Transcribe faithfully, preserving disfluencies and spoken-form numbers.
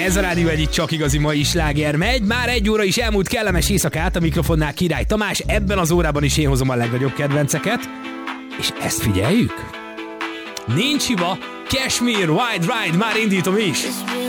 Ez a rádió egyik csak igazi mai sláger megy. Már egy óra is elmúlt kellemes éjszakát, a mikrofonnál Király Tamás. Ebben az órában is én hozom a legnagyobb kedvenceket. És ezt figyeljük. Nincs hiba, Cashmere, Wide Ride, már indítom is.